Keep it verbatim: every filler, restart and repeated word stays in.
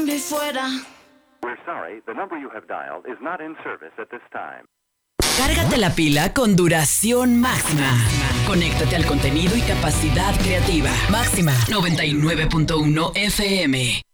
me fuera. We're sorry, the number you have dialed is not in service at this time. Cárgate la pila con duración máxima. Conéctate al contenido y capacidad creativa. Máxima noventa y nueve punto uno F M.